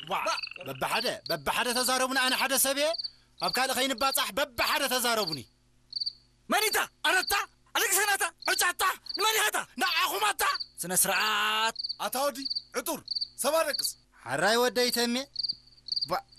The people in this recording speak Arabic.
ببحدة تزاربنا أنا حدا سبيه أبكال خين باصح ببحدة تزاربني من أنت؟ أنا تا أليك سناتا رجعتا نماني هاتا نعخو ماتا سنسرعات أتاودي عطور سباركس حراي ودي تمي